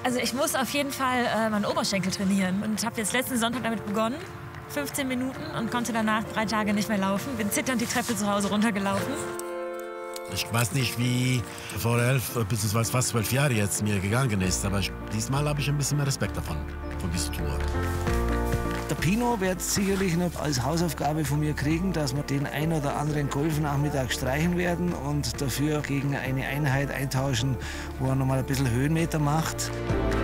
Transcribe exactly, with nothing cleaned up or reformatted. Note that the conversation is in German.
Also ich muss auf jeden Fall äh, meinen Oberschenkel trainieren und habe jetzt letzten Sonntag damit begonnen, fünfzehn Minuten, und konnte danach drei Tage nicht mehr laufen. Bin zitternd die Treppe zu Hause runtergelaufen. Ich weiß nicht, wie vor elf bzw. fast zwölf Jahren jetzt mir gegangen ist, aber diesmal habe ich ein bisschen mehr Respekt davon, von dieser Tour. Der Pino wird sicherlich noch als Hausaufgabe von mir kriegen, dass wir den ein oder anderen Golfnachmittag streichen werden und dafür gegen eine Einheit eintauschen, wo er noch mal ein bisschen Höhenmeter macht.